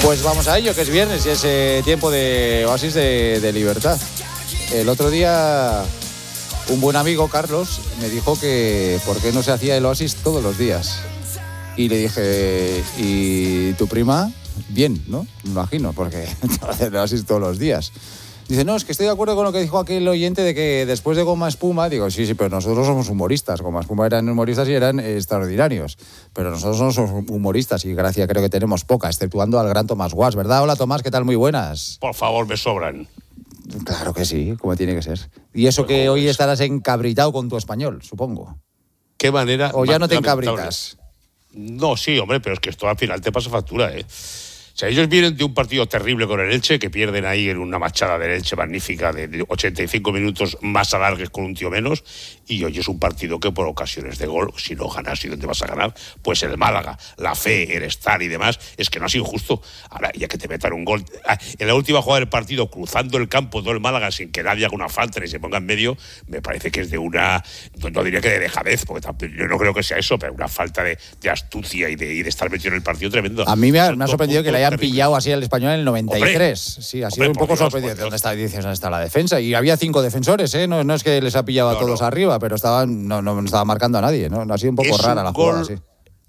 Pues vamos a ello, que es viernes y es tiempo de oasis de libertad. El otro día un buen amigo, Carlos, me dijo que por qué no se hacía el oasis todos los días. Y le dije, ¿y tu prima? Bien, ¿no? Me imagino, porque hace el oasis todos los días. Dice, no, es que estoy de acuerdo con lo que dijo aquel oyente de que después de Goma Espuma, digo, sí, pero nosotros somos humoristas. Goma Espuma eran humoristas y eran extraordinarios. Pero nosotros no somos humoristas y gracia creo que tenemos poca, exceptuando al gran Tomás Guas, ¿verdad? Hola, Tomás, ¿qué tal? Muy buenas. Por favor, me sobran. Claro que sí, como tiene que ser. Y eso que hoy estarás encabritado con tu español, supongo. ¿Qué manera? ¿O ya no te encabritas? No, sí, hombre, pero es que esto al final te pasa factura, ¿eh? O sea, ellos vienen de un partido terrible con el Elche, que pierden ahí en una machada del Elche magnífica de 85 minutos más alargues con un tío menos, y hoy es un partido que por ocasiones de gol, si no ganas y dónde vas a ganar, pues el Málaga, la fe, el estar y demás, es que no ha sido justo. Ahora, ya que te metan un gol, en la última jugada del partido, cruzando el campo todo el Málaga sin que nadie haga una falta ni se ponga en medio, me parece que es de una, no diría que de dejadez, porque yo no creo que sea eso, pero una falta de astucia y de estar metido en el partido tremendo. A mí me ha sorprendido que le hayan pillado así al Español en el 93. Hombre, sí, ha sido un poco sorprendente. ¿Dónde está la defensa? Y había 5 defensores, ¿eh? No es que les ha pillado a todos arriba, pero no estaba marcando a nadie, ¿no? Ha sido un poco rara la jugada, sí.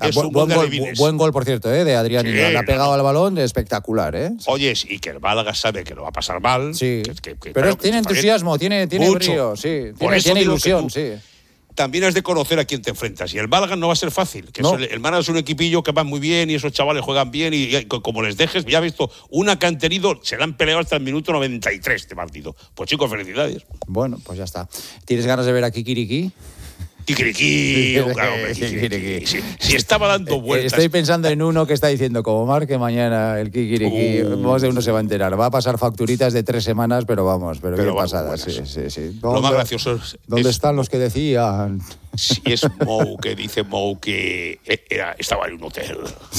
Buen gol, por cierto, de Adrián. Sí, le ha pegado al balón, espectacular, ¿eh? Oye, y que el Málaga sabe que lo va a pasar mal. Sí, pero tiene entusiasmo, tiene brío, sí. Tiene ilusión, sí. También has de conocer a quién te enfrentas. Y el Málaga no va a ser fácil. Que no. El Málaga es un equipillo que va muy bien y esos chavales juegan bien y como les dejes, ya has visto, una que han tenido, se la han peleado hasta el minuto 93 de partido. Pues chicos, felicidades. Bueno, pues ya está. ¿Tienes ganas de ver a Kikiriki? Kikiriki, claro, hombre, Kikiriki. Si estaba dando vueltas. Estoy pensando en uno que está diciendo, como marque mañana el Kikiriki, más de uno se va a enterar. Va a pasar facturitas de 3 semanas, pero qué pasada. Sí. Lo más gracioso es... ¿Dónde están los que decían? Si es Mou, que dice Mou que estaba en un hotel.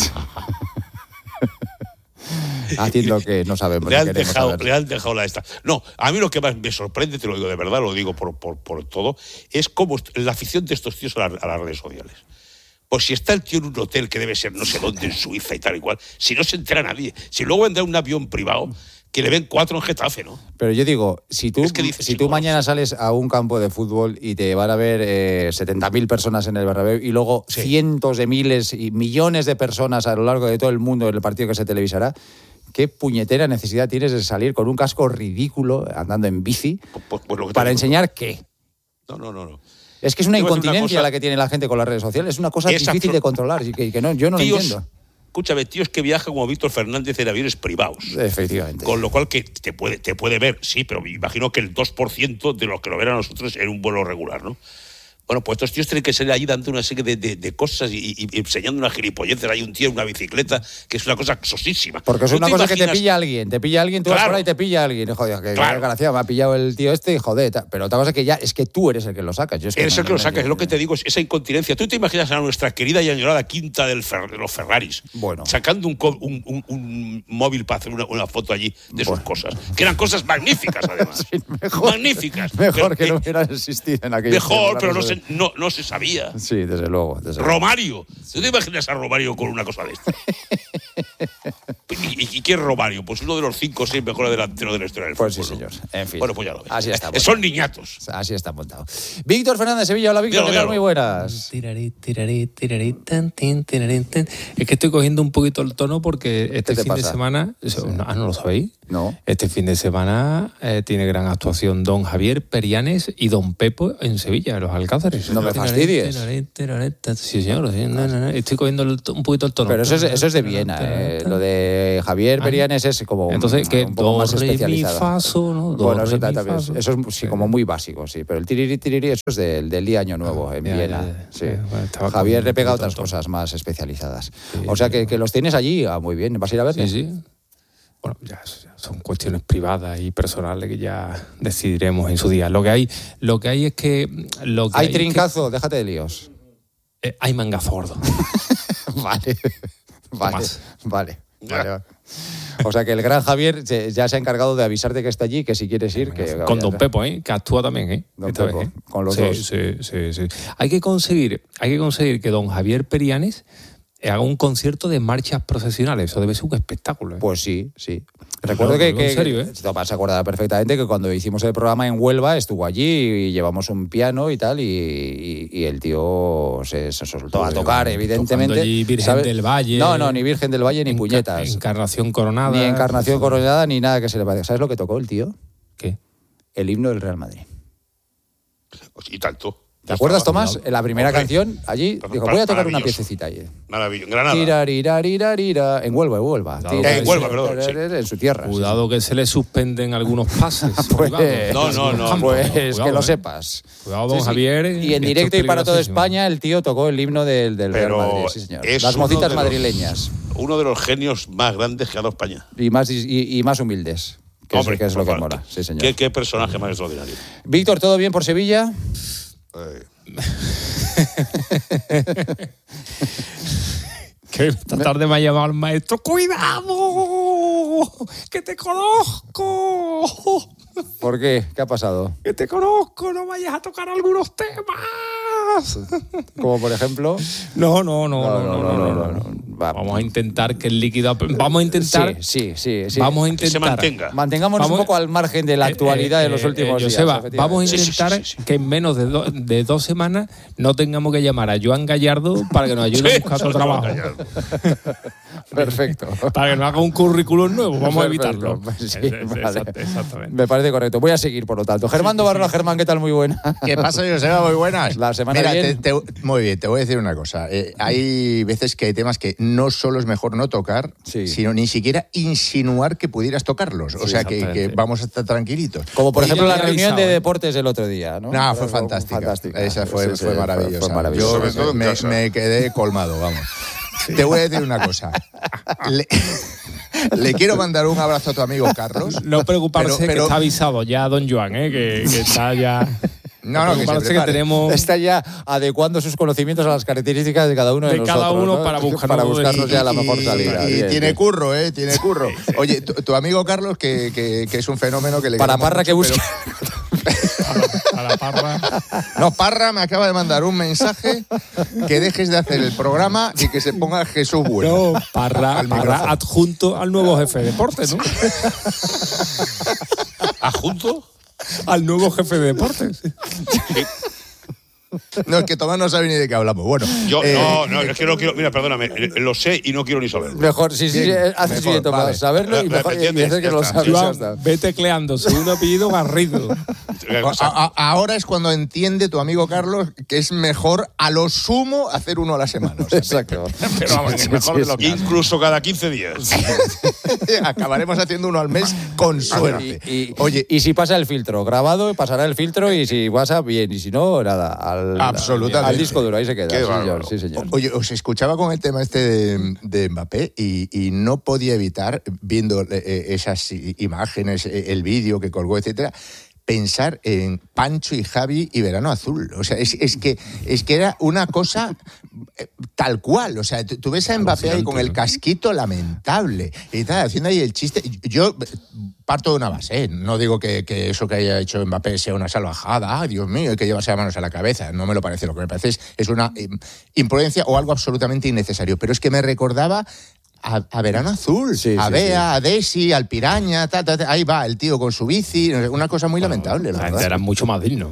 Haciendo que no sabemos. Le han dejado la esta. No, a mí lo que más me sorprende, te lo digo de verdad, lo digo por todo, es cómo la afición de estos tíos a las redes sociales. Pues si está el tío en un hotel que debe ser no sé dónde, en Suiza y tal y cual, si no se entera nadie, si luego vendrá un avión privado, que le ven 4 en Getafe, ¿no? Pero yo digo, si tú mañana sales a un campo de fútbol y te van a ver 70.000 personas en el Bernabéu y luego cientos de miles y millones de personas a lo largo de todo el mundo en el partido que se televisará, ¿qué puñetera necesidad tienes de salir con un casco ridículo andando en bici para enseñar qué? No. Es que es una incontinencia la que tiene la gente con las redes sociales. Es una cosa difícil de controlar y que yo no lo entiendo. Escúchame, tíos que viajan como Víctor Fernández en aviones privados. Efectivamente. Con lo cual que te puede ver, sí, pero me imagino que el 2% de los que lo ven a nosotros en un vuelo regular, ¿no? Bueno, pues estos tíos tienen que salir allí dando una serie de cosas y enseñando una gilipolleces. Hay un tío en una bicicleta que es una cosa sosísima. Porque es una cosa que te pilla alguien, tú vas por ahí y te pilla alguien. Joder, qué desgraciado, me ha pillado el tío este y joder. Pero otra cosa que ya es que tú eres el que lo sacas. Eres el que lo sacas, es lo que te digo, es esa incontinencia. ¿Tú te imaginas a nuestra querida y añorada quinta de los Ferraris sacando un móvil para hacer una foto allí de sus cosas? Que eran cosas magníficas, además. Sí, magníficas. Mejor que no hubieran existido en aquella Mejor, pero no se sabía. Sí, desde luego. Romario. ¿Tú te imaginas a Romario con una cosa de esta? ¿Y quién es Romario? Pues uno de los 5 o 6 mejores delanteros de la historia del fútbol. Pues sí, señor. En fin. Bueno, pues ya lo ves. Así está. Son niñatos. Así está montado. Víctor Fernández, Sevilla. Hola, Víctor. ¿Qué tal? Muy buenas. Es que estoy cogiendo un poquito el tono porque este fin de semana... ¿No lo sabéis? No. Este fin de semana tiene gran actuación don Javier Perianes y don Pepo en Sevilla, los Alcázares. No me fastidies. Sí, señor. No. Estoy cogiendo un poquito el tono. Pero eso es de Viena. Lo de Javier Perianes es como entonces, un poco más especializado. Fa, sol, ¿no? Bueno, eso es sí, como muy básico, sí. Pero el tiriri, eso es del día Año Nuevo en Viena. Sí. Bueno, Javier le pega otras cosas más especializadas. Sí, o sea que los tienes allí. Muy bien. ¿Vas a ir a verle? Sí. Bueno, ya son cuestiones privadas y personales que ya decidiremos en su día. Lo que hay es que... Hay trincazo, déjate de líos. Hay mangazordo. Vale. O sea que el gran Javier ya se ha encargado de avisarte que está allí, que si quieres ir... Con don Pepo, que actúa también, Don Pepo, con los dos. Sí. Hay que conseguir que don Javier Perianes haga un concierto de marchas procesionales. Eso debe ser un espectáculo. Pues sí. Recuerdo que en serio, Tomás se acuerda perfectamente que cuando hicimos el programa en Huelva estuvo allí y llevamos un piano y tal, y el tío se soltó a tocar, evidentemente. Allí Virgen ¿sabes? del Valle. No, ni Virgen del Valle ni puñetas. Encarnación Coronada. Ni Encarnación Coronada ni nada que se le parezca. ¿Sabes lo que tocó el tío? ¿Qué? El himno del Real Madrid. Y tanto. ¿Te acuerdas, Tomás? En la primera canción, allí, dijo, voy a tocar una piececita allí. Maravilloso. Granada. Tirarirarira, en Huelva. En Huelva, perdón. Sí. En su tierra. Cuidado que se le suspenden algunos pases. Pues, No. Pues cuidado, que lo sepas. Cuidado, don Javier. Y en directo y para toda España, el tío tocó el himno del Real Madrid. Sí, señor. Las mocitas madrileñas. Uno de los genios más grandes que ha dado España. Y más humildes. Que es lo que mola. Sí, señor. ¿Qué personaje más extraordinario? Víctor, ¿todo bien por Sevilla? Que esta tarde me ha llamado el maestro. ¡Cuidado! ¡Que te conozco! ¿Por qué? ¿Qué ha pasado? ¡Que te conozco! ¡No vayas a tocar algunos temas! Como por ejemplo. No. Vamos a intentar que el líquido. Vamos a intentar. Sí. Vamos a intentar. Que se mantenga. Mantengámonos un poco al margen de la actualidad de los últimos días. Joseba, vamos a intentar que en menos de 2 semanas no tengamos que llamar a Joan Gallardo para que nos ayude a buscar otro trabajo. Perfecto. Para que nos haga un currículum nuevo. Vamos Perfecto. a evitarlo. Sí, vale. Exactamente. Me parece correcto. Voy a seguir, por lo tanto. Germán Barrola, Germán, ¿qué tal? Muy buena. ¿Qué pasa, Joseba? Muy buenas. La semana bien. Muy bien, te voy a decir una cosa. Hay veces que hay temas que no solo es mejor no tocar, sino ni siquiera insinuar que pudieras tocarlos. O sea, que vamos a estar tranquilitos. Como por ejemplo la reunión de deportes del otro día, ¿no? No, fue fantástica. Esa fue maravillosa. Fue maravillosa. Yo me quedé colmado, vamos. Te voy a decir una cosa. Le quiero mandar un abrazo a tu amigo Carlos. No preocuparse, que está avisado ya don Joan, que está ya... No, que parece que tenemos... Está ya adecuando sus conocimientos a las características de cada uno de nosotros. Cada uno, ¿no? para buscarnos ya la mejor salida. Y tiene curro, tiene curro. Oye, tu amigo Carlos, que es un fenómeno que le... Para Parra mucho, que busca... Para Parra. No, Parra me acaba de mandar un mensaje que dejes de hacer el programa y que se ponga Jesús Bueno. No, Parra adjunto al nuevo jefe de deportes, ¿no? ¿Adjunto? Al nuevo jefe de deportes. No, es que Tomás no sabe ni de qué hablamos. Bueno, es que no quiero. Mira, perdóname, lo sé y no quiero ni saberlo. Mejor, haces bien, Tomás, saberlo y mejor y hacer que lo sabes. Ve tecleando, segundo apellido Garrido. Ahora es cuando entiende tu amigo Carlos que es mejor a lo sumo hacer uno a la semana. O sea, exacto. Pero vamos, mejor de lo que incluso cada 15 días. Acabaremos haciendo uno al mes con suerte. Oye, y si pasa el filtro, grabado, pasará el filtro y si pasa, bien. Y si no, nada. Absolutamente. Al disco duro, ahí se queda. Sí, señor. Oye, os escuchaba con el tema de Mbappé y no podía evitar, viendo esas imágenes, el vídeo que colgó, etcétera, pensar en Pancho y Javi y Verano Azul. O sea, es que era una cosa tal cual. O sea, tú ves a Mbappé ahí con el casquito lamentable y tal, haciendo ahí el chiste. Yo parto de una base, no digo que eso que haya hecho Mbappé sea una salvajada, Dios mío, hay que llevarse las manos a la cabeza, no me lo parece. Lo que me parece es una imprudencia o algo absolutamente innecesario. Pero es que me recordaba a Verano Azul, a Bea, a Desi, al Piraña, ahí va el tío con su bici, una cosa muy lamentable. La gente era mucho más digno.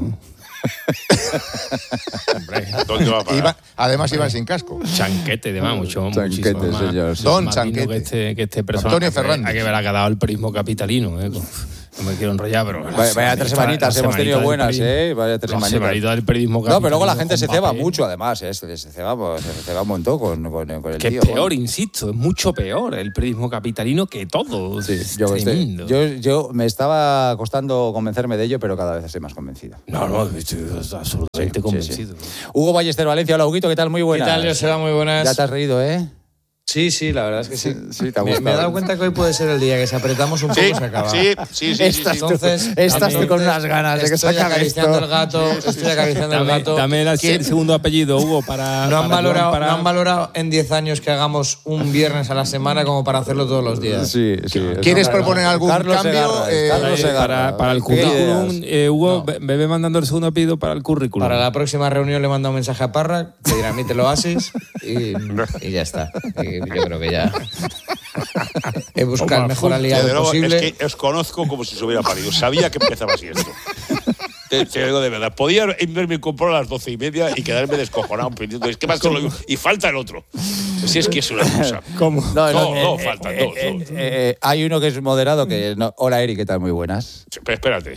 Hombre, ¿dónde va a parar? Además iban sin casco. Chanquete, de más, muchísimo más. Señor. Don Chanquete. Que este personaje. Antonio Fernández. Hay que ver, ha quedado el prismo capitalino. No me quiero enrollar, pero... Vaya 3 semanitas hemos tenido buenas, Vaya 3 semanitas. Semanitas del periodismo. No, pero luego la gente se ceba mucho, además, se ceba un montón con el que tío. Es peor, insisto, es mucho peor el periodismo capitalino que todo. Sí, yo me estaba costando convencerme de ello, pero cada vez estoy más convencido. No, estoy absolutamente convencido. Hugo Ballester, Valencia. Hola, Huguito, ¿qué tal? Muy buenas. ¿Qué tal, Joseba? Muy buenas. Ya te has reído, ¿eh? Sí, la verdad es que sí. Sí, te ha me he gustado. dado cuenta que hoy puede ser el día que si apretamos un poco se acaba. Sí. Entonces, Estás tú con unas ganas de que se estoy acabe acariciando esto. el gato, estoy acariciando el gato. Dame el segundo apellido, Hugo, para... No han para- valorado en 10 años que hagamos un viernes a la semana como para hacerlo todos los días. Sí. ¿Quieres proponer algún Carlos cambio? Segarra, Carlos Segarra. Para el ¿Qué currículum, ideas? Hugo, ve mandando el segundo apellido para el currículum. Para la próxima reunión le mando un mensaje a Parra, que dirá, mí te lo haces y ya está. Y yo creo que ya he buscado el mejor aliado Desde luego, posible. es que os conozco como si se hubiera parido. Sabía que empezaba así esto. Te digo de verdad. Podía irme comprar a las 12:30 y quedarme descojonado pendiente. Es que más solo y falta el otro. Si es que es una cosa. ¿Cómo? No, faltan dos. Hay uno que es moderado que... No. Hola, Eri, ¿qué tal? Muy buenas. Pero espérate.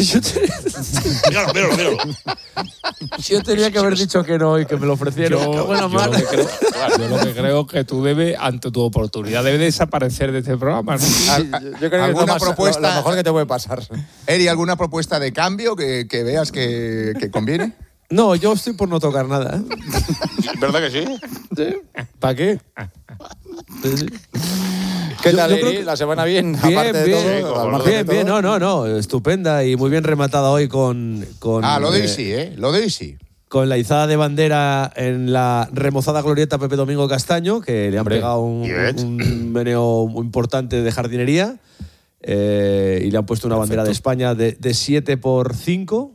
Míralo. Yo tenía que haber dicho que no y que me lo ofrecieron. Yo lo que creo es que tú debes, ante tu oportunidad, debes desaparecer de este programa, ¿no? Yo creo que es ¿Alguna lo más- propuesta? lo mejor que te puede pasar. Eri, ¿alguna propuesta de cambio que veas que conviene? No, yo estoy por no tocar nada. ¿Verdad que sí? ¿Para qué? ¿Qué tal, yo creo Eri? que- ¿La semana bien? Bien, Aparte de bien. todo, al margen de Bien, todo. no, estupenda y muy bien rematada hoy con Lo de hoy sí, ¿eh? Lo de hoy sí. con la izada de bandera en la remozada glorieta Pepe Domingo Castaño, que le han pegado un meneo muy importante de jardinería, y le han puesto una bandera de España de 7x5.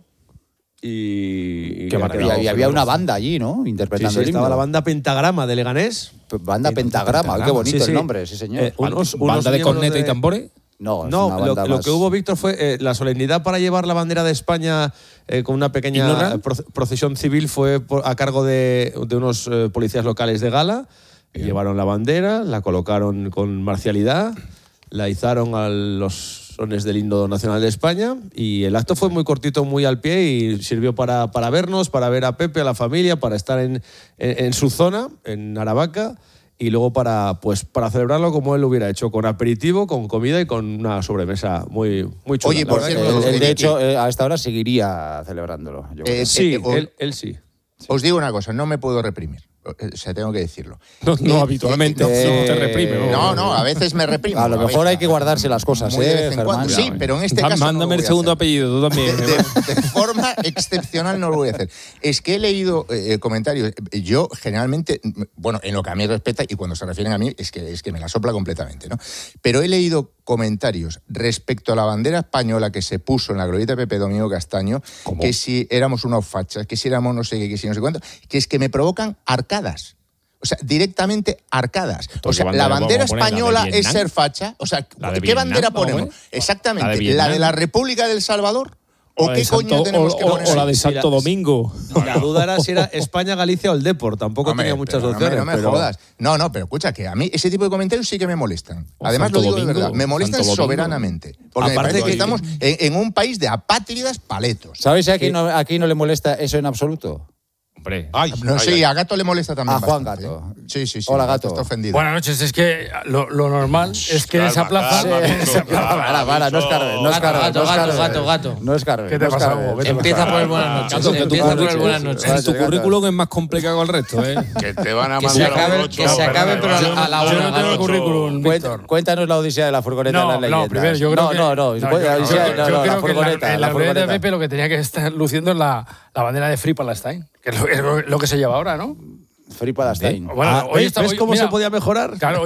Y Qué le ha maravilla. quedado Y había fenomenal. una banda allí, ¿no? Sí, Interpretando el estaba himno. la banda Pentagrama de Leganés. Banda Pentagrama. Qué bonito el nombre, sí, señor. Banda de miembros corneta y tambores. No, es No, una banda lo más- que hubo, Víctor, fue la solemnidad para llevar la bandera de España con una pequeña ¿Ignora? procesión civil fue a cargo de unos policías locales de Gala. Llevaron la bandera, la colocaron con marcialidad, la izaron a los sones del himno nacional de España y el acto fue muy cortito, muy al pie y sirvió para vernos, para ver a Pepe, a la familia, para estar en su zona, en Aravaca. Y luego para celebrarlo como él lo hubiera hecho, con aperitivo, con comida y con una sobremesa muy chula. Oye, la por verdad cierto, que- Él, de hecho, a esta hora seguiría celebrándolo. Yo creo. sí, os- él sí. Os digo una cosa, no me puedo reprimir. O sea, tengo que decirlo. No, habitualmente no te reprime. No, a veces me reprimo. A lo mejor veces. hay que guardarse las cosas, Muy de vez en Germán. cuando. Sí, pero en este caso. no Mándame lo el voy a segundo hacer. apellido, tú también. De forma excepcional no lo voy a hacer. Es que he leído comentarios. Yo generalmente, bueno, en lo que a mí respecta, y cuando se refieren a mí, es que me la sopla completamente, ¿no? Pero he leído comentarios respecto a la bandera española que se puso en la glorieta de Pepe Domingo Castaño, que si éramos unos fachas, que si éramos no sé qué, que si no sé cuánto, que es que me provocan arcadas. O sea, directamente arcadas. O sea, ¿qué la bandera bandera vamos a poner? ¿La de española es Vietnam? ser facha. O sea, ¿La de ¿qué bandera Vietnam, vamos a ponemos? poner? Exactamente. ¿La de ¿La Vietnam? de la República del Salvador? ¿O la de qué coño Santo- tenemos que poner? o la de Sí, Santo Domingo. La duda era si era España, Galicia o el Depor. Tampoco Hombre, tenía muchas pero opciones. No me pero- jodas. No, pero escucha, que a mí ese tipo de comentarios sí que me molestan. O Además, Santo lo digo de Domingo, verdad. Me molestan Santo Domingo. soberanamente. Porque me Aparte parece que que- estamos en un país de apátridas paletos. ¿Sabes a quién no le molesta eso en absoluto? Hombre. No, sí, a Gato le molesta también. A Juan bastante, Gato. ¿eh? Sí. Hola, Gato. Está ofendido. Buenas noches, es que lo normal es que Calma, desaplazan. calma, Víctor, calma, Para, no es Carve, no es Carve. Gato, no es gato, Carve. gato, gato. No es Carve. ¿Qué te no es pasa, Carve. Hugo? Vete Empieza por el buenas noches. Gato, que tu Empieza por el currículum- buenas noches. tu currículum es más complicado que el resto, ¿eh? Que te van a Que se mandar a acabe, un ocho. que se acabe, pero a la Yo una. no tengo Gato. currículum, Víctor. Cuéntanos la odisea de la furgoneta en las No, leyendas. primero, yo creo que. No, yo odisea, creo no, la que furgoneta. en la la glorieta de furgoneta. Pepe lo que tenía que estar luciendo es la bandera de Free Palestine, que es lo que se lleva ahora, ¿no? Free Palestine. Bueno, hoy ¿Ves cómo mira, se podía mejorar? Claro,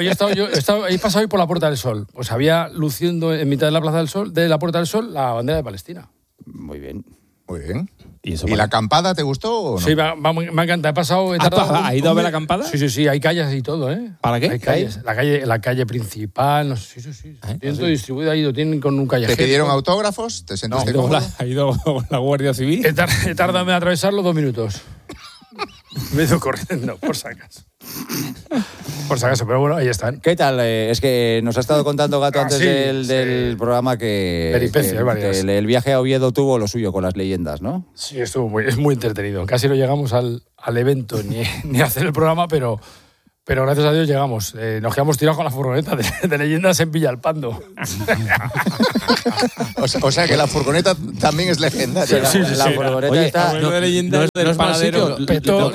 he pasado hoy por la Puerta del Sol. Pues había luciendo en mitad de la Plaza del Sol, de la Puerta del Sol, la bandera de Palestina. Muy bien. Muy bien. ¿Y eso ¿Y la acampada te gustó o no? Sí, me encanta. He pasado. He tardado ¿Ha ido a ver la acampada? Sí. Hay calles y todo, ¿eh? ¿Para qué? Hay calles. La calle principal. No sé, sí. Tienen todo distribuido ahí. Lo tienen con un callejero. ¿Te pidieron autógrafos? ¿Te Ha sentiste ido cómodo? ha ido la Guardia Civil. He tardado en atravesarlo 2 minutos. Me he ido corriendo, por si acaso. Por si acaso, pero bueno, ahí están. ¿Qué tal? Es que nos ha estado contando Gato antes sí, del programa que, Peripecias varias. el viaje a Oviedo tuvo lo suyo con las leyendas, ¿no? Sí, es muy entretenido. Casi no llegamos al evento ni a hacer el programa, pero pero gracias a Dios llegamos. Nos quedamos tirados con la furgoneta de leyendas en Villalpando. O sea que la furgoneta también es legendaria. Sí, La furgoneta Oye, está... no, de leyenda del panadero. Petó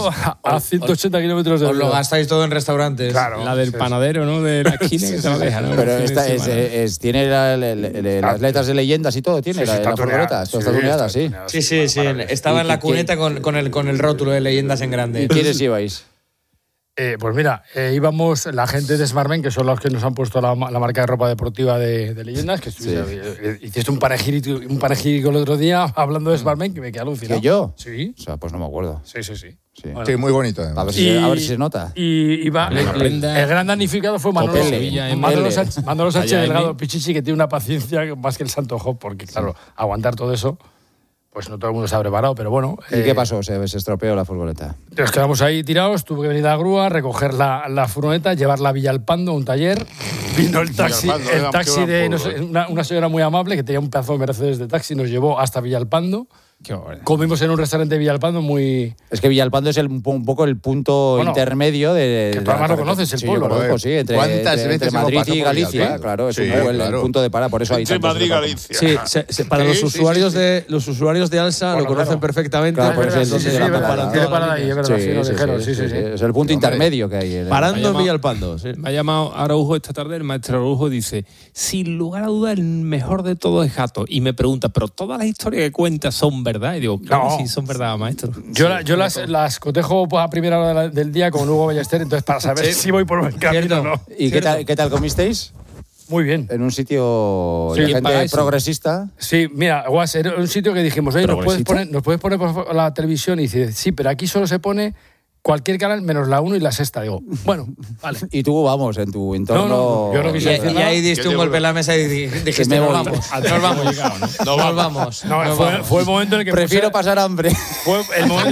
a 180 kilómetros de Os lo hora. gastáis todo en restaurantes. Claro. La del panadero, ¿no? De la esquina que se la deja, ¿no? Pero El fin de esta semana. tiene las letras de leyendas y todo, tiene Sí, sí, la está furgoneta. Esto está tuneada, sí. Sí, estaba en la cuneta con el rótulo de leyendas en grande. ¿Y quiénes ibais? Pues mira, íbamos la gente de Smartmen, que son los que nos han puesto la marca de ropa deportiva de leyendas, que hiciste un panegírico el otro día hablando de Smartmen, que me quedé alucinado. ¿Que yo? Sí. O sea, pues no me acuerdo. Sí. Sí. Bueno. Sí, muy bonito. A Además. ver si se nota. Y iba, el gran damnificado fue Manolo, Copele, Manolo Sánchez Allá en Delgado mí. Pichichi, que tiene una paciencia más que el Santo Job, porque claro, aguantar todo eso, pues no todo el mundo se ha preparado, pero bueno. ¿Y qué pasó? Se estropeó la furgoneta. Nos quedamos ahí tirados, tuve que venir a la grúa, recoger la furgoneta, llevarla a Villalpando, a un taller. Vino el taxi, de no sé, una señora muy amable que tenía un pedazo de Mercedes de taxi, nos llevó hasta Villalpando. Qué barbaridad. Comimos en un restaurante de Villalpando muy... Es que Villalpando es un poco el punto Bueno, intermedio de... que tú además lo conoces, el sí, pueblo, yo conozco, joder. sí, entre ¿Cuántas veces entre hemos Madrid pasado y por Galicia, Villalpando? claro, es Sí, un poco el claro. punto de parada, por eso hay Entre tantos Madrid y departamentos. Galicia. Sí, para los usuarios de Alsa Bueno, lo conocen claro. perfectamente. Claro, por eso Entonces, sí, era es verdad. para Tiene toda la parada ahí, línea. es verdad, sí, nos dijeron, sí. Es el punto intermedio que hay. Parando en Me ha Villalpando. Sí. Me ha llamado Araujo esta tarde, el maestro Araujo dice, sin lugar a duda el mejor de todo es Jato. Y me pregunta, ¿pero todas las historias que cuentas son verdad? Y digo, claro, No. sí, son verdad, maestro. Yo las cotejo a primera hora del día con Hugo Ballester, entonces para saber si voy por buen camino o no. ¿Y qué tal comisteis? Muy bien. En un sitio Sí, de gente pagáis, progresista. Sí, mira, Guas, era un sitio que dijimos, oye, ¿nos puedes ¿Progresista? poner por favor la televisión? Y dice, sí, pero aquí solo se pone cualquier canal menos la 1 y la 6. Digo, bueno, vale. Y tú, vamos, en tu entorno... No, yo no quise decir Y nada. ahí diste un golpe en la mesa y dijiste, me nos voy. vamos. Nos vamos. No, fue el momento en el que Prefiero pasar hambre. Fue el momento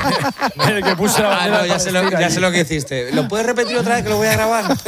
en el que puse la bandera. No, de ya sé Palestina lo que hiciste. ¿Lo puedes repetir otra vez que lo voy a grabar?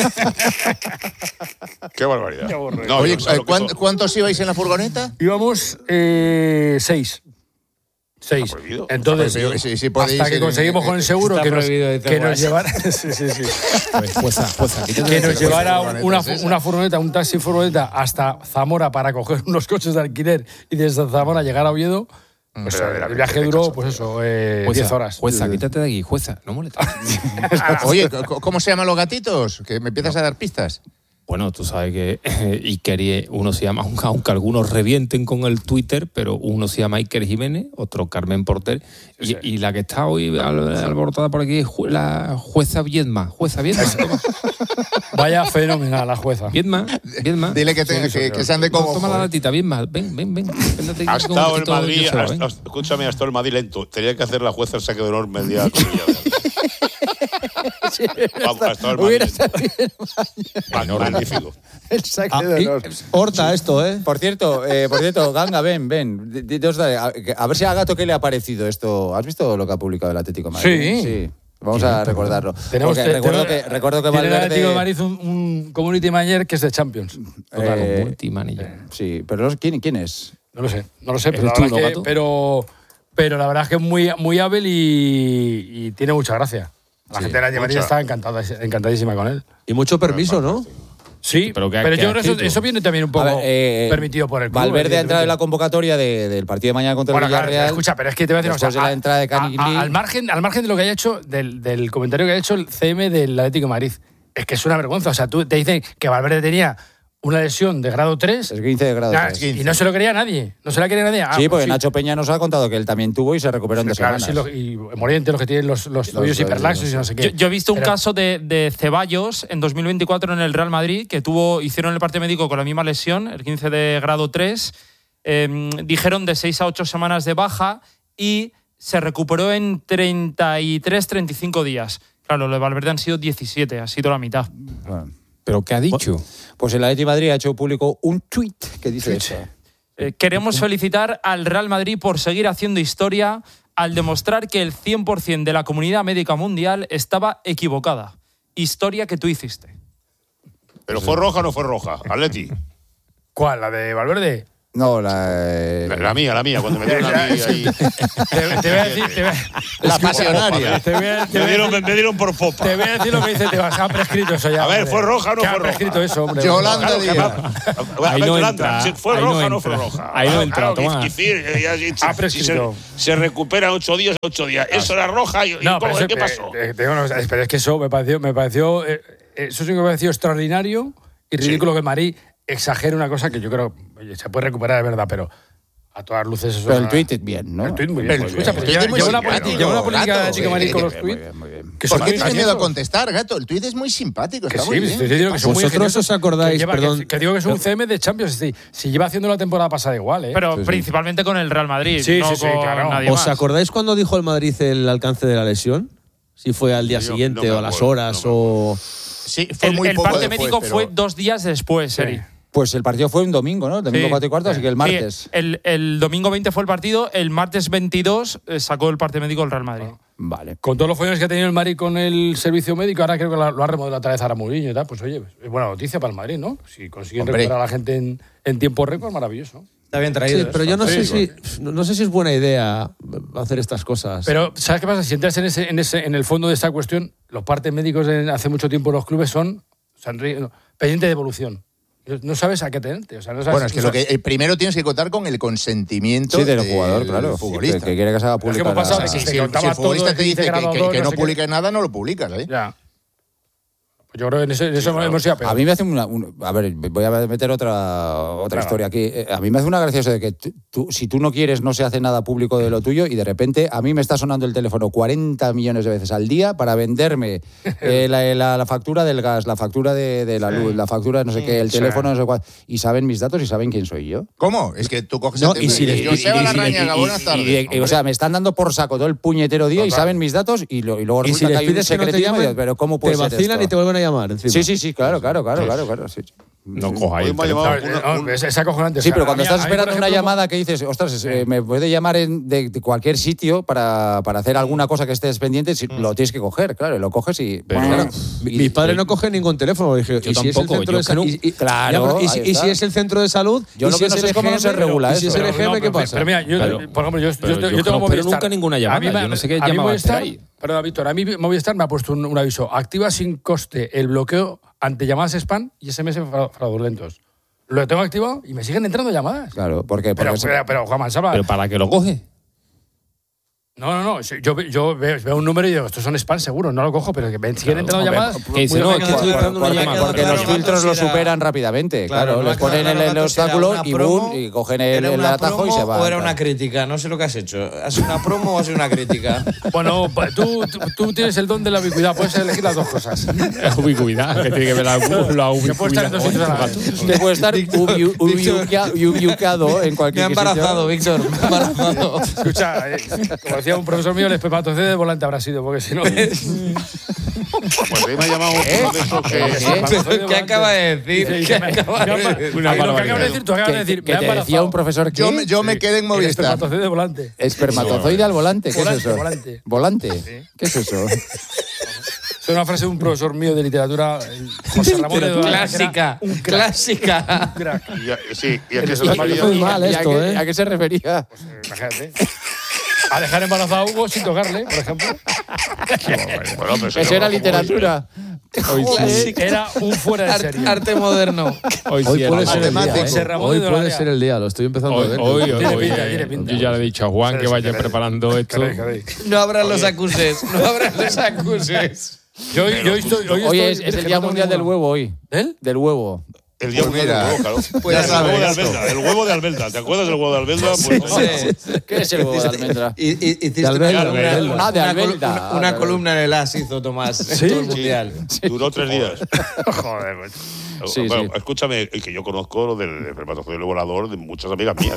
Qué barbaridad. Qué aburrido. No, Oye, yo sé lo que son. ¿cuántos ibais en la furgoneta? Íbamos 6. Está prohibido. Entonces, Pero sí, podéis hasta que ir, conseguimos con el seguro está que nos prohibido, dice que nos Guas. llevara, sí. Fueza, que nos llevara furgoneta es esa. una furgoneta, un taxi furgoneta hasta Zamora para coger unos coches de alquiler y desde Zamora llegar a Oviedo. Pues, el viaje duró, pues eso, 10 horas. Jueza, quítate de aquí, jueza, no molestes. Oye, ¿cómo se llaman los gatitos? Que me empiezas a dar pistas. Bueno, tú sabes que Iker, uno se llama, aunque algunos revienten con el Twitter, pero uno se llama Iker Jiménez, otro Carmen Porter, y la que está hoy alborotada por aquí es la jueza Viedma. Jueza Viedma. Vaya fenomenal la jueza. Viedma. Dile que se ande como... Toma la datita, Viedma. Ven. Véndate Ha aquí con estado un en poquito de Madrid, yoseba, ven. escúchame, ha estado en Madrid lento. Tenía que hacer la jueza el saque de honor media con ella. Vamos, ha estado en Madrid Hubiera lento. salido Magnífico. el saque de honor. Horta esto, ¿eh? Por cierto, Ganga, ven. A ver si a Gato qué le ha parecido esto. ¿Has visto lo que ha publicado el Atlético de Madrid? Sí. Vamos a recordarlo. Porque recuerdo que tiene el Atlético de Valverde... Madrid un community manager que es de Champions. Multimanager. Sí, pero ¿quién es? No lo sé, pero ¿Eres la tú, verdad no, es que, Gato? pero la verdad es que es muy hábil y tiene mucha gracia. La gente de la Madrid está encantadísima con él. Y mucho permiso, ¿no? Sí, Pero pero, ¿qué ha yo creo que escrito? eso viene también un poco A ver, permitido por el club. Valverde ha entrado en la evidentemente. convocatoria del partido de mañana contra Bueno, el claro, Villarreal. escucha, pero es que te voy a decir una Después cosa. de la entrada de Canigli. Al margen de lo que haya hecho, del comentario que ha hecho el CM del Atlético de Madrid, es que es una vergüenza. O sea, tú te dicen que Valverde tenía una lesión de grado 3 Es 15 de grado. ya, 3. y no se lo quería nadie. No se la quería nadie. Sí, porque pues Nacho Peña nos ha contado que él también tuvo y se recuperó en 2 Claro, semanas. sí, y Moriente, los que tienen los tobillos hiperlaxos y no sé qué. Yo he visto un Pero- caso de Ceballos en 2024 en el Real Madrid, que hicieron el parte médico con la misma lesión, el 15 de grado 3. Dijeron de 6 a 8 semanas de baja y se recuperó en 33-35 días. Claro, lo de Valverde han sido 17, ha sido la mitad. Bueno, ¿Pero qué ha dicho? pues el Atlético de Madrid ha hecho público un tuit que dice eso. Queremos felicitar al Real Madrid por seguir haciendo historia al demostrar que el 100% de la comunidad médica mundial estaba equivocada. Historia que tú hiciste. ¿Pero fue roja o no fue roja? Atleti. ¿Cuál? ¿La de Valverde? No, La mía, cuando me dieron a mí ahí. Te voy a decir. La pasionaria. Me dieron por popa. Te voy a decir lo que dice Tebas. Ha prescrito eso ya. A ver, hombre. ¿fue roja o no Que fue ha prescrito roja? eso, hombre. Yolanda Claro, Díaz. Ahí no Yolanda, entra, si ¿fue ahí roja no o no fue entra. roja? Ahí no entra, Claro, Tomás. Ha prescrito. Si se recupera 8 días, 8 días. Eso era roja y No, ¿cómo? pero ¿Qué pasó? Pero es que eso me pareció eso sí que me pareció extraordinario y ridículo que Marí exagere una cosa que yo creo oye, se puede recuperar de verdad, pero a todas luces eso. Pero el tuit es bien, ¿no? El tuit muy bien. Pero Escucha, el pero tuit es muy lleva una simpático, política gato, de ética Marí con los Muy tuits. bien, muy bien. Que ¿Por son qué muy tienes miedo a graciosos. contestar, gato? El tuit es muy simpático, Que está sí, muy estoy bien. diciendo que son muy ¿Vosotros ingeniosos, os acordáis, perdón? que digo que es un CM de Champions, sí, si lleva haciendo la temporada pasada igual, ¿eh? Pero principalmente con el Real Madrid, Sí, no sí, sí, con claro. nadie ¿Os más. acordáis cuando dijo el Madrid el alcance de la lesión? Si fue al día Yo siguiente no me o a las acuerdo, horas no me o… Sí, fue El, muy el poco parte después, médico pero- fue 2 días después, Sí. Eri. Pues el partido fue un domingo, ¿no? El domingo Sí. 4 y cuarto, así que el martes. Sí, el domingo 20 fue el partido, el martes 22 sacó el parte médico el Real Madrid. Vale. Con todos los follones que ha tenido el Madrid con el servicio médico, ahora creo que lo ha remodelado otra vez ahora Mourinho y tal. Pues oye, es buena noticia para el Madrid, ¿no? Si consiguen Hombre. recuperar a la gente en tiempo récord, maravilloso. Está bien traído. Sí, pero yo no Sí, sé si es buena idea hacer estas cosas. Pero, ¿sabes qué pasa? Si entras en el fondo de esta cuestión, los partes médicos hace mucho tiempo los clubes son pendiente de evolución. No sabes a qué tenerte. O sea, no sabes, Bueno, es que lo que primero tienes que contar con el consentimiento Sí, del jugador, claro. futbolista. Que quiere que se haga Es que pública. hemos pasado la- de que Si te el contaba futbolista todo, te dice 15 grados que dos, no no sé qué. publiques nada, no lo publicas, ¿eh? Ya. Pues yo creo que en eso hemos ido a peor. A mí me hace a ver, voy a meter otra historia aquí. A mí me hace una gracia eso de que si tú no quieres, no se hace nada público de lo tuyo y de repente a mí me está sonando el teléfono 40 millones de veces al día para venderme la factura del gas, la factura de la luz, la factura de no sé qué, el teléfono, no sé cuál. Y saben mis datos y saben quién soy yo. ¿Cómo? Es que tú coges No, el y si teléfono le- Joseba Larrañaga, buenas tardes. O sea, me están dando por saco todo el puñetero día y saben mis datos y luego Y si resulta que les hay un pides que no te secretismo y llamen, digo, pero ¿cómo te puede ser vacilan esto? y te vuelven a llamar encima. Sí, claro. Sí. No cojáis Hoy el me ha teléfono. llamado Es acojonante. Sí, O sea, pero cuando a mí, estás por esperando una ejemplo, llamada que dices, ostras, me puede llamar de cualquier sitio para hacer alguna cosa que estés pendiente, lo tienes que coger, claro, y lo coges y… Pero- Bueno, Mis padres no cogen ningún teléfono. Dije, Yo ¿y si es el tampoco, centro yo de salud? que no- Claro, ¿Y ahí si está. es el centro de salud? Yo ¿Y lo si que es no sé el es cómo no se EGM? regula ¿Y si es esto. el EGM, qué pasa? Pero mira, Pero- por ejemplo, yo pero yo tengo no espero Movistar. nunca ninguna llamada, A mí yo no sé qué a mí llamada Movistar, esperáis. perdona, Víctor, a mí Movistar me ha puesto un aviso. Activa sin coste el bloqueo ante llamadas spam y SMS fraudulentos. Lo tengo activado y me siguen entrando llamadas. Claro, porque Pero Juan Mansaba, Pero ¿para qué lo coge? no. Yo veo un número y digo, estos son spam seguro, no lo cojo, pero que me siguen entrando llamadas. Que dice, no, es que estoy esperando una llamada. porque los filtros lo superan rápidamente, claro, les ponen el obstáculo y boom, y cogen el atajo y se van. ¿O era una crítica? No sé lo que has hecho. ¿Has sido una promo o has sido una crítica? Bueno, tú tienes el don de la ubicuidad, puedes elegir las dos cosas. La ubicuidad, que tiene que ver la Que puede estar en dos sitios a la vez. Te puede estar ubiucado en Me cualquier ha embarazado, Víctor. Me ha embarazado. Escucha, como decía un profesor mío, el espermatozoide de volante habrá sido, porque si no… Pues ahí me ha llamado uno de esos que… ¿Qué acaba de decir? ¿Qué acaba de decir? Lo que acabas de decir, tú acabas de decir, que te decía un profesor que Yo me quedé en el Movistar. espermatozoide de volante. espermatozoide al volante, ¿qué es eso? Volante. ¿Volante? ¿Qué es eso? Es una frase de un profesor mío de literatura, José Ramón de Clásica. Clásica. crack. Sí, y a qué se Y- refería. Muy mal y- y esto, ¿A qué se refería? Imagínate. A dejar embarazado a Hugo sin tocarle, por ejemplo. Bueno, pero Eso era literatura. Era un fuera de serie. Arte moderno. Hoy Hoy sí puede era ser el matemático. día. José ¿eh? Ramón Hoy de puede Dolarea. ser el día, lo estoy empezando a ver. Tiene pinta. Yo ya le he dicho a Juan que vaya preparando esto. No abran los acuses. No abran los acuses. Yo estoy. Oye, es el Día Mundial del Huevo hoy. ¿Él? Del huevo. El día Pues del mira, huevo, claro. pues ya el sabes, huevo de gato. Albelda, el huevo de Albelda. ¿Te acuerdas del huevo de Albelda? Pues, ¿Qué es el huevo de almendra? Hiciste Albelda, una columna- Albelda. Ah, de una col- Albelda. una- una columna en el AS hizo Tomás en todo el mundial. duró 3 días. Joder, pues. Sí, Bueno, sí. escúchame, que yo conozco lo del espermatozoide volador de muchas amigas mías.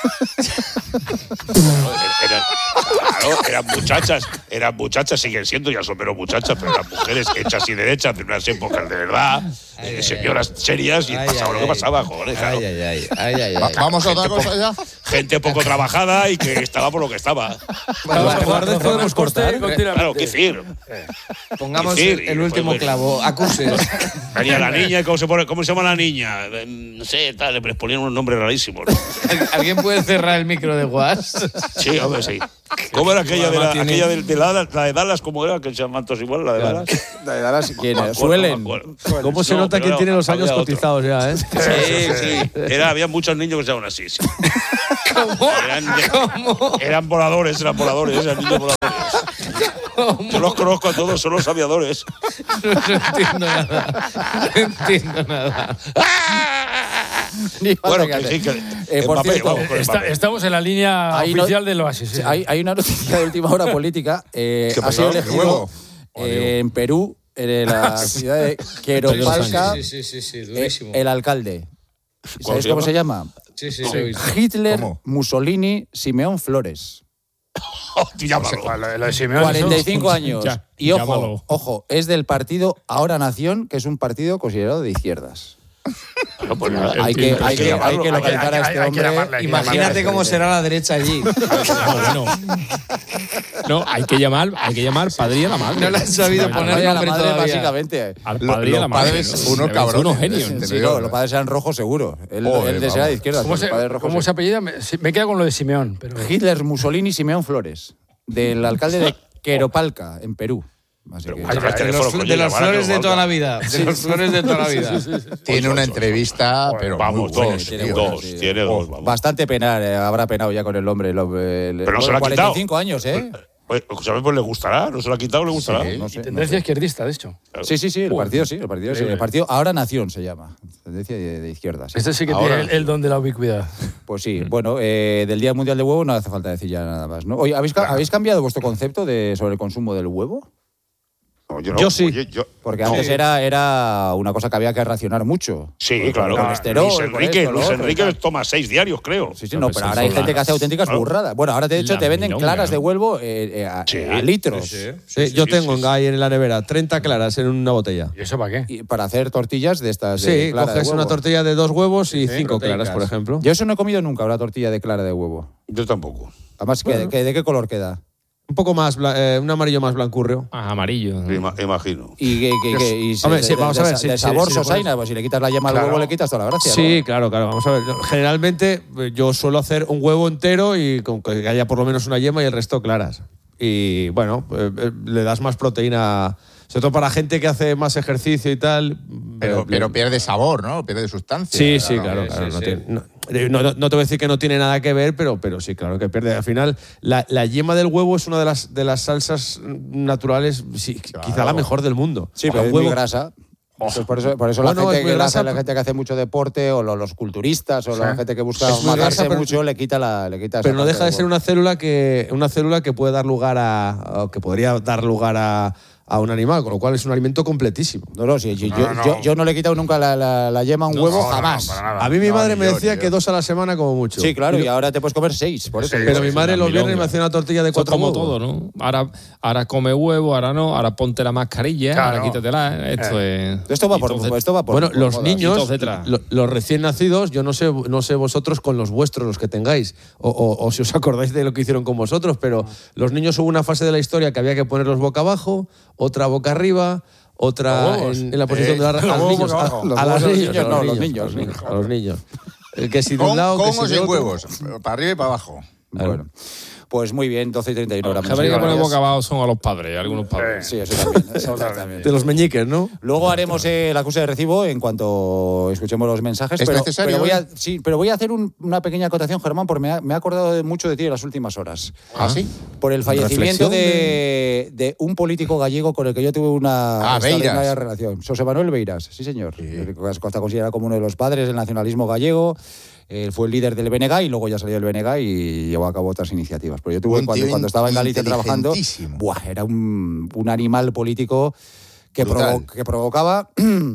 Eran muchachas, siguen siendo, ya son menos muchachas, pero eran mujeres hechas y derechas de unas épocas de verdad, señoras serias, y Ay, pasaba ay, lo que ay. pasaba, joder, claro. Ay. Vamos a otra cosa ya. gente poco trabajada y que estaba por lo que estaba. Guardes podemos cortar. Claro, qué decir. Pongamos decir, el último clavo. Acuses. Venía la niña, ¿cómo se llama la niña? No sé, tal, les ponían unos nombres rarísimos. ¿Alguien puede cerrar el micro de Guas? Sí, hombre, sí. ¿Cómo era aquella de la de Dallas? ¿Cómo era? Que se llaman todos igual, la de Dallas. La de Dallas, ¿quién? Suelen. ¿Cómo se nota quién tiene los años cotizados ya, Sí. Había muchos niños que se llaman así. Sí. ¿Cómo? Eran voladores, eran niños voladores. Yo los conozco a todos, son los aviadores. No entiendo nada. Bueno, que sí, que por Mbappé, cierto, vamos con Mbappé. Estamos en la línea oficial del Oasis. Sí. Hay una noticia de última hora política. Ha sido elegido en Perú, en la ciudad de Queropalca, Sí, durísimo. el alcalde. ¿Sabéis cómo se llama? Sí, lo he visto. Hitler, ¿Cómo? Mussolini, Simeón Flores. Llámalo. Lo de Simeone, 45 años. Ya, Y llámalo. ojo, es del partido Ahora Nación, que es un partido considerado de izquierdas. No, pues nada. Hay que localizar a este hombre. Imagínate cómo será la derecha allí. No, hay que llamar padre y a la madre. No le han sabido poner Vaya, la nombre madre, todavía. básicamente. Al padre y a la Los madre. padres, ¿no? unos Deben ser cabrones. unos genios. Sí, no, los padres eran rojos seguro. Él desea de izquierda. ¿Cómo se apellida? Me queda con lo de Simeón. Pero... Hitler, Mussolini, Simeón Flores. Del alcalde de Queropalca, en Perú. Así que- De los flores de toda la vida. De los flores de toda la vida. Tiene una entrevista, pero Vamos, muy buena, dos, tío. tiene dos, vamos. Bastante penar, habrá penado ya con el hombre. Pero no se lo ha 45 quitado. años, ¿eh? Pues, ¿sabes? Pues le gustará, no se lo ha quitado, le gustará. Sí. No sé, Tendencia izquierdista, de hecho. Sí, el partido sí. El partido Ahora Nación se llama. Tendencia de izquierdas. Este sí que Ahora- tiene el don de la ubicuidad. Pues sí, bueno, del Día Mundial del Huevo no hace falta decir ya nada más, ¿no? Oye, ¿habéis cambiado vuestro concepto sobre el consumo del huevo? No, yo no. Yo sí. Oye, Porque antes era una cosa que había que racionar mucho. Sí, Con claro. el colesterol, Luis con Enrique, esto, lo otro y tal. toma 6 diarios, creo. Sí, no, pero ahora hay gente que hace auténticas burradas. Bueno, ahora de hecho La te venden milonga, claras ¿no? de huevo a litros. Yo tengo ahí en la nevera 30 claras en una botella. ¿Y eso para qué? Y para hacer tortillas de estas de Sí, clara de coges huevo. una tortilla de 2 huevos y 5 proteicas. claras, por ejemplo. Yo eso no he comido nunca, una tortilla de clara de huevo. Yo tampoco. Además, ¿de qué color queda? Un poco más, un amarillo más blancurrio. Ah, amarillo. Imagino. Y Hombre, sí, vamos a ver, de sí, sabor sí, sosaina, pues si le quitas la yema al huevo le quitas toda la gracia. Sí, ¿no? claro, vamos a ver. Generalmente yo suelo hacer un huevo entero y con que haya por lo menos una yema y el resto claras. Y bueno, le das más proteína, sobre todo para gente que hace más ejercicio y tal. Pero pierde sabor, ¿no? Pierde sustancia. Sí, claro. No te voy a decir que no tiene nada que ver, pero sí, claro que pierde. Al final, la yema del huevo es una de las salsas naturales, sí, quizá la mejor del mundo. Sí, pero es muy grasa. Entonces, por eso Bueno, la es muy grasa, gente que hace mucho deporte o los culturistas o la gente que busca Es muy matarse grasa, pero- mucho le quita esa Pero no parte deja de del ser huevo. una célula que puede dar lugar que podría dar lugar a un animal, con lo cual es un alimento completísimo. No, sí, yo no le he quitado nunca la yema a un huevo, jamás. A mí mi madre me decía que 2 a la semana como mucho. Sí, claro, y ahora te puedes comer 6, por eso. Pero mi madre los viernes milonga. me hacía una tortilla de Eso es 4 como huevos. todo, ¿no? Ahora come huevo, ahora no, ahora ponte la mascarilla, Claro. ahora quítatela. Esto es. Esto va por Bueno, los modas. niños, Hitos detrás. los recién nacidos, yo no sé vosotros con los vuestros, los que tengáis, o si os acordáis de lo que hicieron con vosotros, pero los niños hubo una fase de la historia que había que ponerlos boca abajo, otra boca arriba, otra en la posición de los huevos boca abajo. a los niños, A los niños. El que si de un Con lado, que si o de sin otro. huevos, para arriba y para abajo. Bueno, pues muy bien, 12:31 ahora. Los que habría que poner boca abajo son a los padres, algunos padres. Sí, eso también. Eso también. De los meñiques, ¿no? Luego haremos la acusa de recibo en cuanto escuchemos los mensajes. ¿Es necesario, pero voy a hacer una pequeña acotación, Germán, porque me he acordado mucho de ti en las últimas horas. ¿Ah, sí? Por el fallecimiento reflexión de un político gallego con el que yo tuve una extraordinaria Beiras. relación. José Manuel Beiras, sí señor. Está considerado como uno de los padres del nacionalismo gallego. Fue el líder del BNG y luego ya salió del BNG y llevó a cabo otras iniciativas. Pero yo tuve, Un tío cuando estaba en Galicia trabajando, inteligentísimo. era un animal político que Brutal. provocaba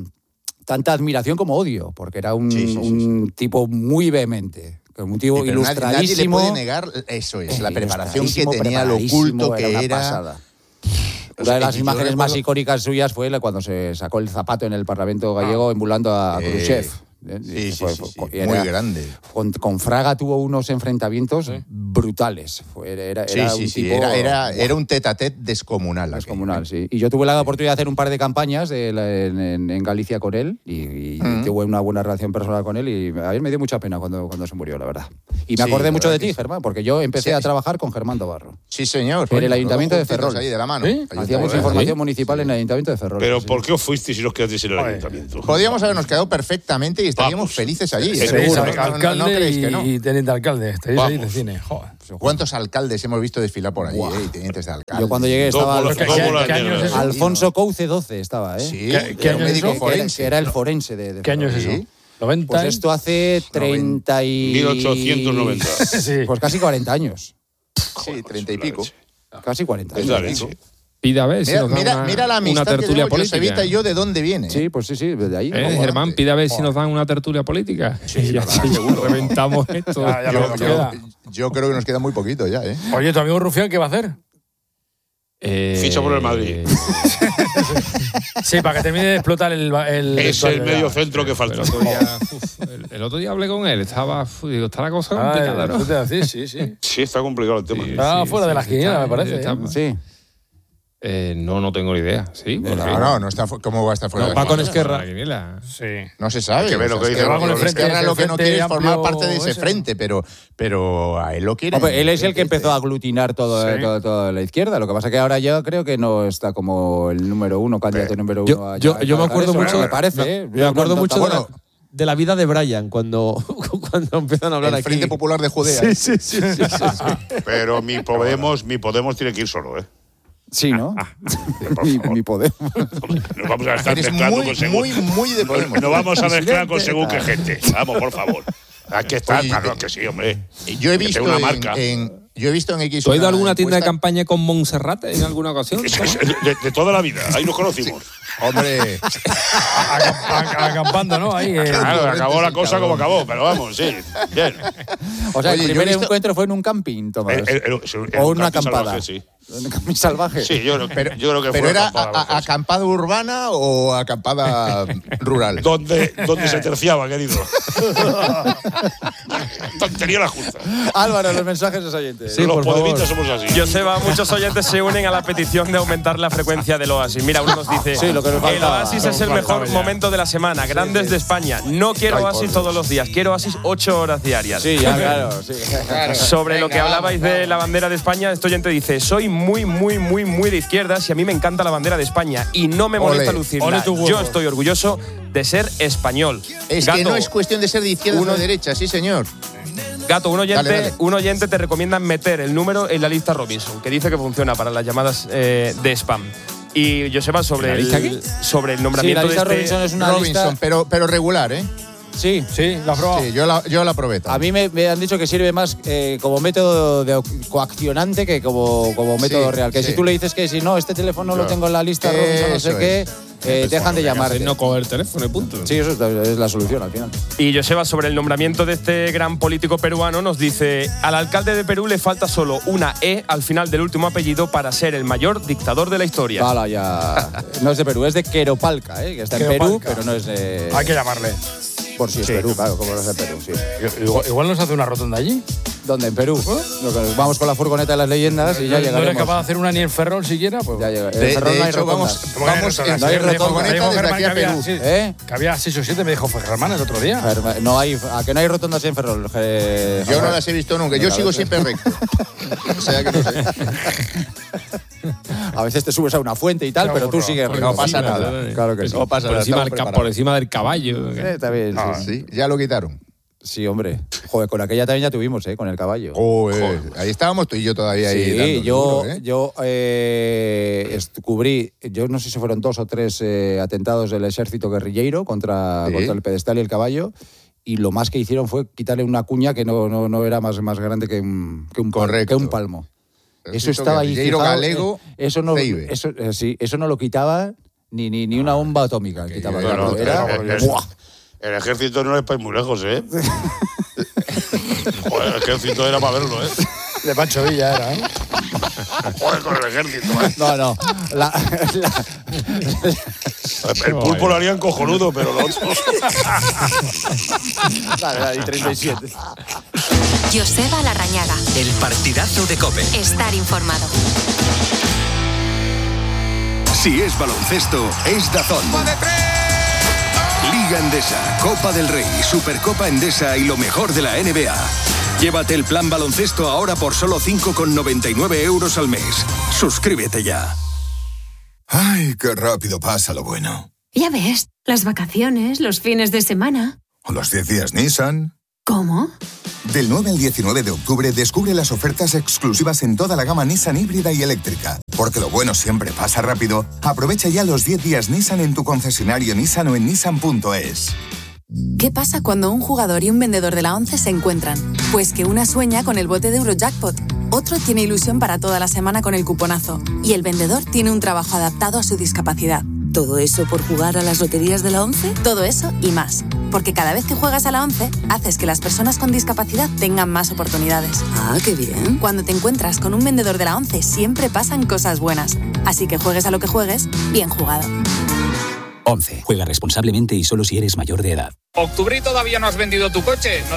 tanta admiración como odio, porque era un tipo muy vehemente, un tipo Sí, pero ilustradísimo. nadie le puede negar eso es, la preparación que tenía, lo oculto que una era. pasada. Pues Una de las yo imágenes más recuerdo- icónicas suyas fue cuando se sacó el zapato en el Parlamento gallego emulando a Khrushchev. Sí, muy grande. Con Fraga tuvo unos enfrentamientos brutales. Era un tipo... Era un tete-a-tete descomunal. Descomunal, sí. Y yo tuve la oportunidad de hacer un par de campañas en Galicia con él y tuve una buena relación personal con él y a mí me dio mucha pena cuando se murió, la verdad. Y me acordé mucho de ti, Germán, porque yo empecé a trabajar con Germán Dobarro. Sí, señor. En el Ayuntamiento de Ferrol. Ahí de la mano. ¿Sí? Hacíamos información municipal en el Ayuntamiento de Ferrol. Pero ¿por qué os fuisteis si nos quedasteis en el Ayuntamiento? Podíamos habernos quedado perfectamente y estaríamos felices allí. Seguro. ¿No creéis que no? Y teniente alcalde. Estaréis ahí de cine. Joder. ¿Cuántos alcaldes hemos visto desfilar por allí? Tenientes de alcalde. Yo cuando llegué estaba ¿Qué año es eso? Alfonso Couce 12 estaba, ¿eh? Sí, ¿Qué año es médico eso? forense. Que era el forense de ¿Qué año es eso? Sí. 90. Pues esto hace 30 y... 1890. Sí. Pues casi 40 años. Sí, 30 y pico. Casi 40 Es la años. leche. Pida a ver si nos da Mira la una amistad que tertulia tenemos política. Josevita y yo de dónde viene. Sí, pues sí, desde ahí. Germán, pide a ver si nos dan una tertulia política. Sí, ya seguro. Reventamos esto. Ya lo que queda. Yo creo que nos queda muy poquito ya, ¿eh? Oye, ¿tu amigo Rufián qué va a hacer? Ficha por el Madrid. Sí, para que termine de explotar el Es el medio centro que falta. El otro día hablé con él. Digo, está la cosa complicada, ¿no? Sí. Sí, está complicado el tema. Está fuera de la quiniela, me parece. Sí. No tengo ni idea. Sí. No está. ¿Cómo va a estar fuera? Va con Esquerra. Sí. No se sabe. Que ve lo que dice. Esquerra, con el frente, Esquerra lo que ese no quiere es frente formar amplio parte de ese ese. frente, pero a él lo quiere. Hombre, él es el que empezó a aglutinar toda la izquierda. Lo que pasa que ahora yo creo que no está como el número uno, candidato número uno. Yo me acuerdo mucho. Me parece, Me acuerdo mucho bueno, de la vida de Brian cuando empiezan a hablar el aquí. Frente Popular de Judea. Sí. Pero mi Podemos tiene que ir solo, ¿eh? Sí, ¿no? mi poder. Nos vamos a estar Eres mezclando con según. muy de Podemos. No vamos a mezclar con según qué gente. Vamos, por favor. Aquí está, Oye, claro que sí, hombre. Yo he Que visto tengo una marca. yo he visto en X. ¿Tú has ido a una alguna tienda de encuesta- campaña con Montserrat en alguna ocasión? Es de toda la vida. Ahí nos conocimos. Hombre, Acampando, ¿no? Ahí. Claro, acabó la cosa como acabó, pero vamos, sí. Bien. O sea, Oye, el yo he primer visto- encuentro fue en un camping, Tomás. O una acampada. Sí. Un camping salvaje. Sí, yo creo que pero fue era acampada. acampada urbana o acampada rural. Donde se terciaba, querido. Tontería la justa. Álvaro, los mensajes de los oyentes. Sí, Los por favor. podemitas somos así. Joseba, muchos oyentes se unen a la petición de aumentar la frecuencia del Oasis. Mira, uno nos dice, Sí, lo que nos el faltaba. Oasis es el mejor momento de la semana, grandes de España. No quiero Oasis todos los días, quiero Oasis 8 horas diarias. Sí, ya, claro. Sí. Sobre lo que hablabais de la bandera de España, este oyente dice, soy muy de izquierdas y a mí me encanta la bandera de España y no me molesta Ole. lucirla. Ole tu huevos. Yo estoy orgulloso de ser español. Es que Gato, no es cuestión de ser de izquierda o uno- de derecha, sí, señor. Gato, un oyente, Dale. un oyente te recomienda meter el número en la lista Robinson, que dice que funciona para las llamadas de spam. Y Joseba, sobre ¿La lista qué? sobre el Sí, nombramiento la lista de este… Robinson es una Robinson, lista… pero regular, ¿eh? Sí. Sí, la has probado. Sí, yo la probé. A mí me han dicho que sirve más como método coaccionante que como método real. Que sí. si tú le dices que si no, este teléfono lo tengo en la lista Robinson, no sé Eso qué, dejan de llamarte. No coger el teléfono y punto. Sí, eso es la solución al final. Y Joseba, sobre el nombramiento de este gran político peruano, nos dice: al alcalde de Perú le falta solo una E al final del último apellido para ser el mayor dictador de la historia. Hala, ya. No es de Perú, es de Queropalca, que está en Perú, Queropalca. pero no es de. Hay que llamarle. Por si es Perú, claro, como no es de Perú, sí. Igual nos hace una rotonda allí. ¿Dónde? En Perú. Vamos con la furgoneta de las leyendas y ya No eres llegaremos. capaz de hacer una ni en Ferrol siquiera, pues. Ya llega. En De Ferrol no hay hecho, rotondas. vamos Bueno, no hay me dijo rotonda. desde Germán aquí a que había- Perú. sí, ¿Eh? Que había 6 o 7, me dijo Germán el otro día. No hay, ¿a que no hay rotondas en Ferrol? Yo no las he visto nunca. Yo sigo siempre recto. O sea que no sé. A veces te subes a una fuente y tal, pero tú sigues. No pasa nada. Claro que sí. No pasa Por nada. encima, estamos por preparados. encima del caballo. Está bien, sí. Sí, ya lo quitaron. Sí, hombre. Joder, con aquella también ya tuvimos, con el caballo. Joder, ahí estábamos tú y yo todavía ahí. Sí, dándole yo duro, ¿eh? cubrí, yo no sé si fueron 2 o 3 atentados del ejército guerrillero contra Sí. el pedestal y el caballo, y lo más que hicieron fue quitarle una cuña que no era más grande que un Correcto. palmo. Eso Ejército estaba ahí guerrillero fijado, galego, eso no, Ceibe. eso no lo quitaba ni una bomba atómica. Quitaba. Bueno, Era, ¡buah! el ejército no es para ir muy lejos, ¿eh? Joder, el ejército era para verlo, ¿eh? De Pancho Villa era, ¿eh? Joder, con el ejército, ¿eh? No. El pulpo lo harían cojonudo, pero lo otro... Dale, y 37. Joseba Larrañaga. El partidazo de COPE. Estar informado. Si es baloncesto, es DAZN. Liga Endesa, Copa del Rey, Supercopa Endesa y lo mejor de la NBA. Llévate el plan baloncesto ahora por solo 5,99 € al mes. Suscríbete ya. Ay, qué rápido pasa lo bueno. Ya ves, las vacaciones, los fines de semana. O los 10 días Nissan. ¿Cómo? Del 9 al 19 de octubre descubre las ofertas exclusivas en toda la gama Nissan híbrida y eléctrica. Porque lo bueno siempre pasa rápido. Aprovecha ya los 10 días Nissan en tu concesionario Nissan o en nissan.es. ¿Qué pasa cuando un jugador y un vendedor de la 11 se encuentran? Pues que una sueña con el bote de Eurojackpot, otro tiene ilusión para toda la semana con el cuponazo y el vendedor tiene un trabajo adaptado a su discapacidad. ¿Todo eso por jugar a las loterías de la 11? Todo eso y más. Porque cada vez que juegas a la 11, haces que las personas con discapacidad tengan más oportunidades. Ah, qué bien. Cuando te encuentras con un vendedor de la 11, siempre pasan cosas buenas. Así que juegues a lo que juegues, bien jugado. 11. Juega responsablemente y solo si eres mayor de edad. Octubre y todavía no has vendido tu coche.